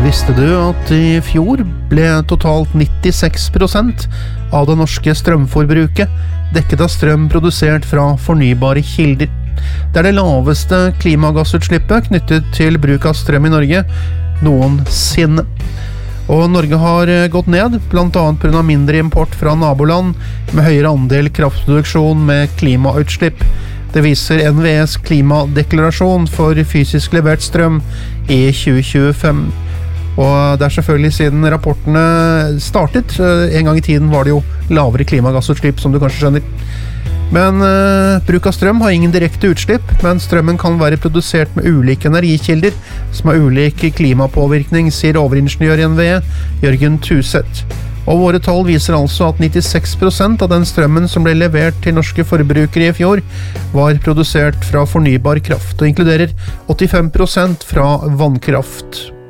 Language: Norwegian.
Visste du at i fjor ble totalt 96% av det norske strømforbruket dekket av strøm produsert fra fornybare kilder? Det er det laveste klimagassutslippet knyttet til bruk av strøm i Norge noensinne. Og Norge har gått ned, blant annet på grunn av mindre import fra naboland med høyere andel kraftproduksjon med klimautslipp. Det viser NVEs klimadeklarasjon for fysisk levert strøm i 2025. Og det er selvfølgelig siden rapportene startet. En gang i tiden var det jo lavere klimagassutslipp, som du kanskje skjønner. Men bruk av strøm har ingen direkte utslipp, men strømmen kan være produsert med ulike energikilder, som har ulik klimapåvirkning, sier overingeniør i NVE, Jørgen Tuseth. Og våre tall viser altså at 96% av den strømmen som ble levert til norske forbrukere i fjor, var produsert fra fornybar kraft, og inkluderer 85% fra vannkraft.